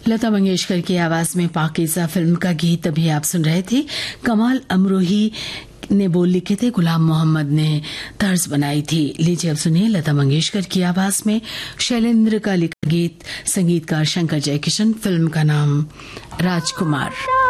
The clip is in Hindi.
लता मंगेशकर की आवाज में पाकीज़ा फिल्म का गीत अभी आप सुन रहे थे। कमाल अमरोही ने बोल लिखे थे, गुलाम मोहम्मद ने तर्ज बनाई थी। लीजिए अब सुनिए लता मंगेशकर की आवाज में शैलेंद्र का लिखा गीत, संगीतकार शंकर जयकिशन, फिल्म का नाम राजकुमार।